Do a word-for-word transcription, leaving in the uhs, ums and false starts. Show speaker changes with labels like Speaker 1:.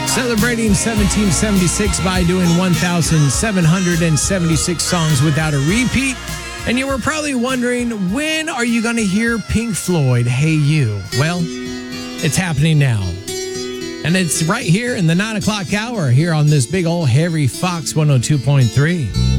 Speaker 1: Celebrating seventeen seventy-six by doing one thousand seven hundred seventy-six songs without a repeat. And you were probably wondering, when are you going to hear Pink Floyd, Hey You? Well, it's happening now. And it's right here in the nine o'clock hour here on this big old Harry Fox one oh two point three.